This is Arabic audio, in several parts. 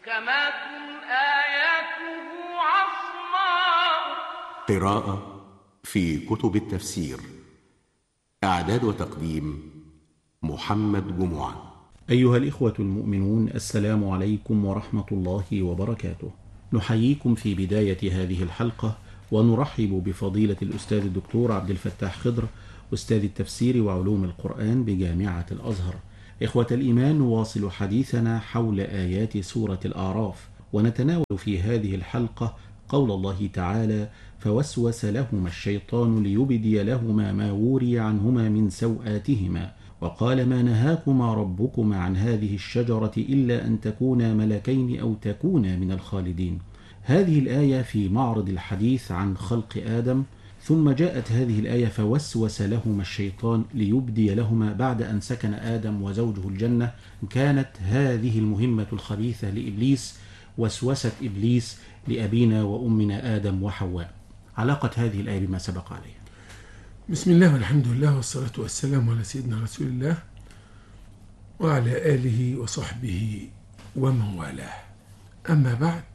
محكمات آياته عصماء. قراءة في كتب التفسير. إعداد وتقديم محمد جمعة. أيها الإخوة المؤمنون، السلام عليكم ورحمة الله وبركاته. نحييكم في بداية هذه الحلقة ونرحب بفضيلة الأستاذ الدكتور عبد الفتاح خضر، أستاذ التفسير وعلوم القرآن بجامعة الأزهر. إخوة الإيمان، نواصل حديثنا حول آيات سورة الأعراف، ونتناول في هذه الحلقة قول الله تعالى: فوسوس لهما الشيطان ليبدي لهما ما وري عنهما من سوآتهما وقال ما نهاكما ربكما عن هذه الشجرة إلا أن تكونا ملكين أو تكونا من الخالدين. هذه الآية في معرض الحديث عن خلق آدم، ثم جاءت هذه الآية فوسوس لهما الشيطان ليبدي لهما بعد أن سكن آدم وزوجه الجنة. كانت هذه المهمة الخبيثة لإبليس، وسوسة إبليس لأبينا وأمنا آدم وحواء. علاقة هذه الآية بما سبق عليه. بسم الله والحمد لله والصلاة والسلام على سيدنا رسول الله وعلى آله وصحبه ومن والاه. أما بعد،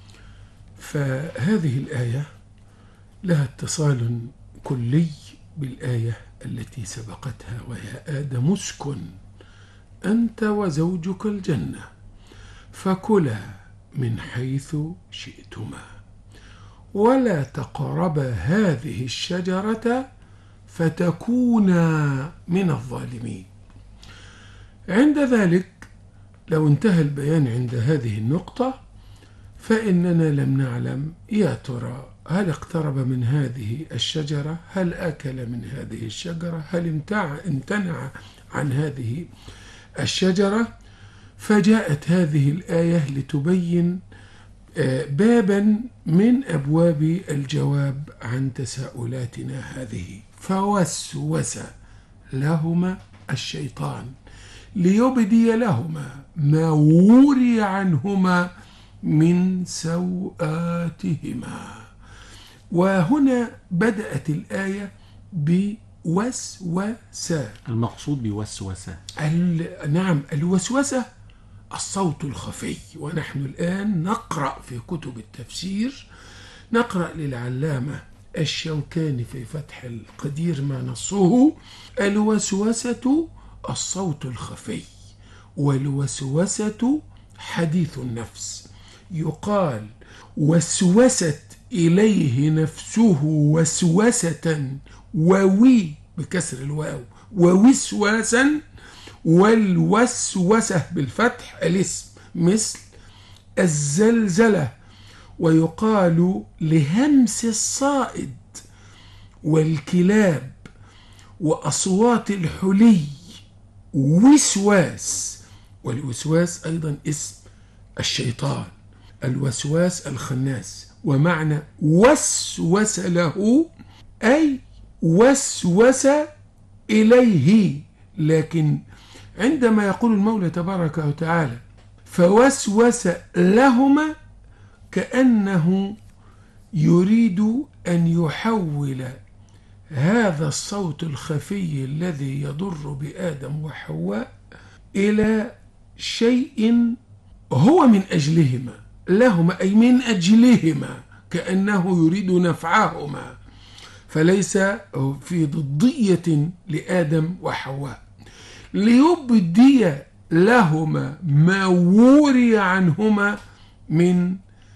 فهذه الآية لها اتصال كلي بالآية التي سبقتها، وهي آدم اسكن أنت وزوجك الجنة فكلا من حيث شئتما ولا تقربا هذه الشجرة فتكونا من الظالمين. عند ذلك، لو انتهى البيان عند هذه النقطة، فإننا لم نعلم يا ترى هل اقترب من هذه الشجرة، هل أكل من هذه الشجرة، هل امتنع عن هذه الشجرة. فجاءت هذه الآية لتبين بابا من أبواب الجواب عن تساؤلاتنا هذه. فوسوس لهما الشيطان ليبدي لهما ما وري عنهما من سوآتهما. وهنا بدأت الآية بوسوسة. المقصود بوسوسة نعم، الوسوسة الصوت الخفي. ونحن الآن نقرأ في كتب التفسير، نقرأ للعلامة الشوكاني في فتح القدير ما نصه: الوسوسة الصوت الخفي، والوسوسة حديث النفس. يقال وسوست إليه نفسه وسوسة، ووي بكسر الواو، ووسواسا، والوسوسة بالفتح الاسم، مثل الزلزلة. ويقال لهمس الصائد والكلاب وأصوات الحلي وسواس. والوسواس أيضا اسم الشيطان، الوسواس الخناس. ومعنى وسوس له أي وسوس إليه. لكن عندما يقول المولى تبارك وتعالى فوسوس لهما، كأنه يريد أن يحول هذا الصوت الخفي الذي يضر بآدم وحواء إلى شيء هو من أجلهما، لهما أي من أجلهما، كأنه يريد نفعهما، فليس في ضدية لآدم وحواء. ليبدي لهما ما وري عنهما من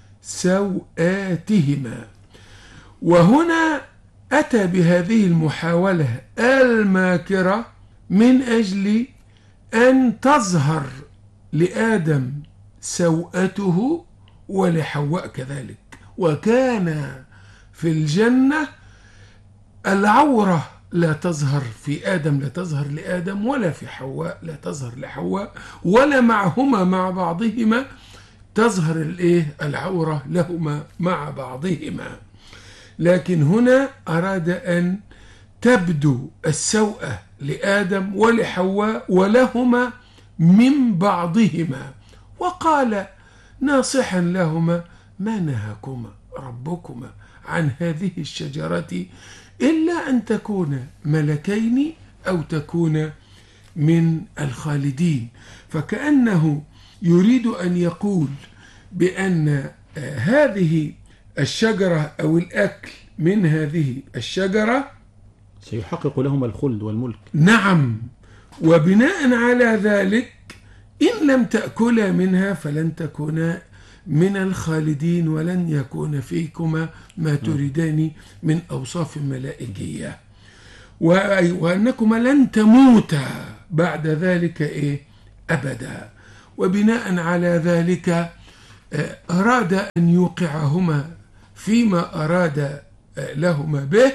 سوآتهما. وهنا أتى بهذه المحاولة الماكرة من أجل أن تظهر لآدم سوءته ولحواء كذلك. وكان في الجنة العورة لا تظهر في آدم، لا تظهر لآدم، ولا في حواء لا تظهر لحواء، ولا معهما مع بعضهما تظهر العورة لهما مع بعضهما. لكن هنا أراد أن تبدو السوءة لآدم ولحواء ولهما من بعضهما، وقال ناصحا لهما ما نهاكما ربكما عن هذه الشجرة إلا أن تكونا ملكين أو تكونا من الخالدين. فكأنه يريد أن يقول بأن هذه الشجرة أو الأكل من هذه الشجرة سيحقق لهم الخلد والملك. نعم، وبناء على ذلك إن لم تأكلا منها فلن تكونا من الخالدين ولن يكون فيكما ما تريدان من أوصاف ملائكية، وأنكما لن تموتا بعد ذلك أبدا. وبناء على ذلك أراد أن يوقعهما فيما أراد لهما به،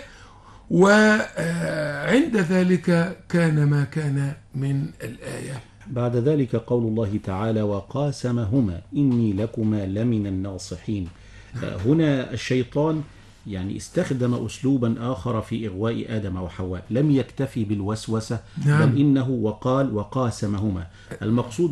وعند ذلك كان ما كان من الآية. بعد ذلك قول الله تعالى: وقاسمهما إني لكما لمن الناصحين. هنا الشيطان يعني استخدم أسلوبا آخر في إغواء آدم وحواء، لم يكتفي بالوسوسة، نعم. بل إنه وقال وقاسمهما. المقصود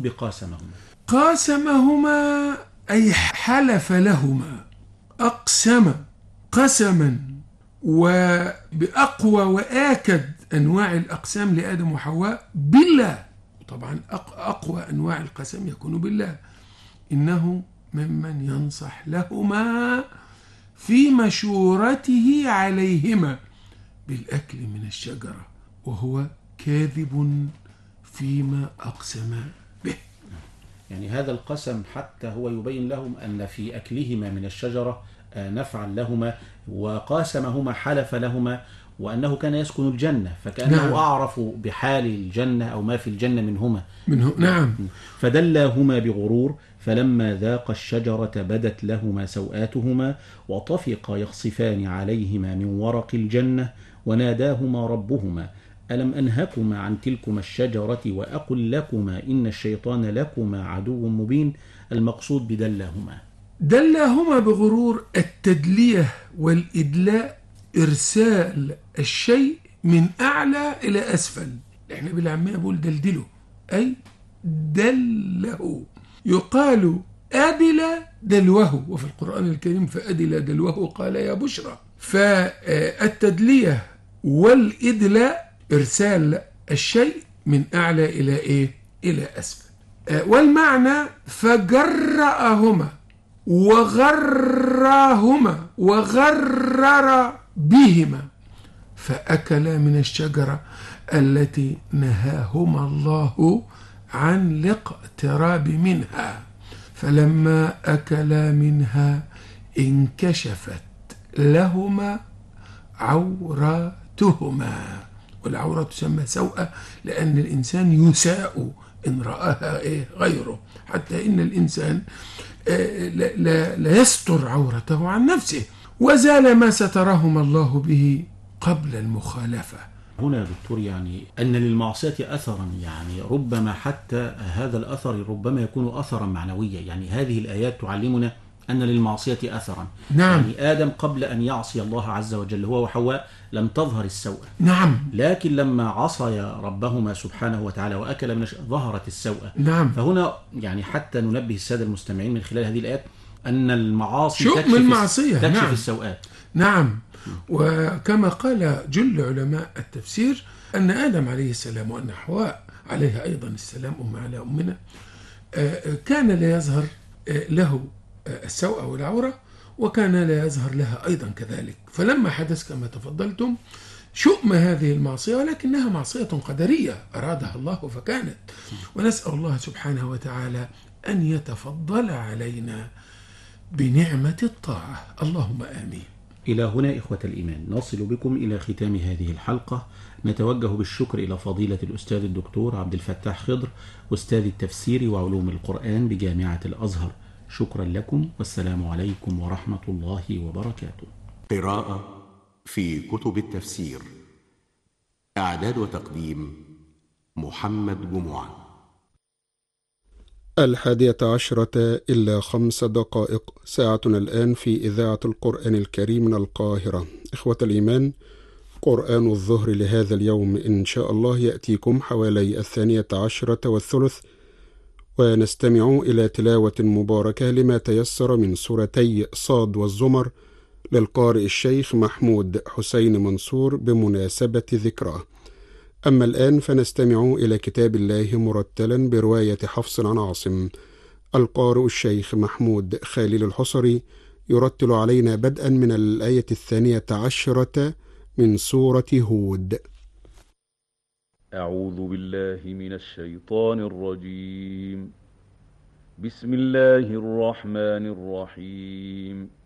قاسمهما أي حلف لهما، أقسم قسما، وبأقوى وآكد أنواع الأقسام لآدم وحواء بالله. طبعا أقوى أنواع القسم يكون بالله، إنه ممن ينصح لهما في مشورته عليهما بالأكل من الشجرة، وهو كاذب فيما أقسم به. يعني هذا القسم حتى هو يبين لهم أن في أكلهما من الشجرة نفعا لهما، وقاسمهما حلف لهما، وأنه كان يسكن الجنة، فكأنه نعم. أعرف بحال الجنة أو ما في الجنة منه. نعم. فدلاهما بغرور، فلما ذاقا الشجرة بدت لهما سوآتهما وطفقا يخصفان عليهما من ورق الجنة، وناداهما ربهما ألم أنهكما عن تلكما الشجرة وأقل لكما إن الشيطان لكما عدو مبين. المقصود دلاهما بغرور، التدلية والإدلاء إرسال الشيء من أعلى إلى أسفل. إحنا بالعامية بقول دلدله، أي دله. يقال أدل دلوه، وفي القرآن الكريم فأدل دلوه قال يا بشرى. فالتدلية والإدلاء إرسال الشيء من أعلى إلى إلى أسفل. والمعنى فجرأهما وغراهما وغرر بهما فأكلا من الشجرة التي نهاهما الله عن الاقتراب منها، فلما أكلا منها انكشفت لهما عوراتهما. والعورة تسمى سوءة لأن الإنسان يساء إن رآها غيره، حتى إن الإنسان لا يستر عورته عن نفسه. وزال ما سترهما الله به قبل المخالفة. هنا يا دكتور يعني أن للمعصية أثرا، يعني ربما حتى هذا الأثر ربما يكون أثرا معنويا. يعني هذه الآيات تعلمنا أن للمعصية أثرا. نعم. يعني آدم قبل أن يعصي الله عز وجل هو وحواء لم تظهر السوءة. نعم. لكن لما عصي ربهما سبحانه وتعالى وأكل من ظهرت السوءة. نعم. فهنا يعني حتى ننبه السادة المستمعين من خلال هذه الآيات أن المعاصي تكشف نعم. السوءات. نعم. وكما قال جل علماء التفسير أن آدم عليه السلام وأن حواء عليها أيضا السلام على أمنا كان لا يظهر له السوء والعورة، وكان لا يظهر لها أيضا كذلك. فلما حدث كما تفضلتم شؤم هذه المعصية، ولكنها معصية قدرية أرادها الله فكانت. ونسأل الله سبحانه وتعالى أن يتفضل علينا بنعمة الطاعة، اللهم آمين. إلى هنا إخوة الإيمان نصل بكم إلى ختام هذه الحلقة. نتوجه بالشكر إلى فضيلة الأستاذ الدكتور عبد الفتاح خضر، أستاذ التفسير وعلوم القرآن بجامعة الأزهر. شكرا لكم، والسلام عليكم ورحمة الله وبركاته. قراءة في كتب التفسير. إعداد وتقديم محمد جمعة. 11:50 إلا 5 دقائق، ساعتنا الآن في إذاعة القرآن الكريم من القاهرة. إخوة الإيمان، قرآن الظهر لهذا اليوم إن شاء الله يأتيكم حوالي 12:03، ونستمع إلى تلاوة مباركة لما تيسر من سورتي صاد والزمر للقارئ الشيخ محمود حسين منصور بمناسبة ذكراه. أما الآن فنستمع إلى كتاب الله مرتلا برواية حفص عن عاصم. القارئ الشيخ محمود خالد الحصري يرتل علينا بدءا من الآية 12 من سورة هود. أعوذ بالله من الشيطان الرجيم. بسم الله الرحمن الرحيم.